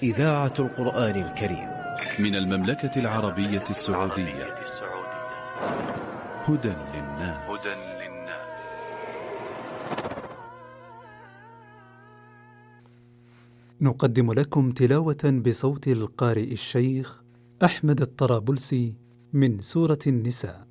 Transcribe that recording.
إذاعة القرآن الكريم من المملكة العربية السعودية. هدى للناس. نقدم لكم تلاوة بصوت القارئ الشيخ أحمد الطرابلسي من سورة النساء.